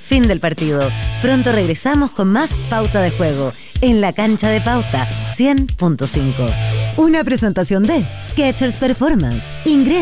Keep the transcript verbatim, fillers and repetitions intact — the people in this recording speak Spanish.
Fin del partido. Pronto regresamos con más Pauta de Juego en la cancha de Pauta cien punto cinco. Una presentación de Skechers Performance. Ingresa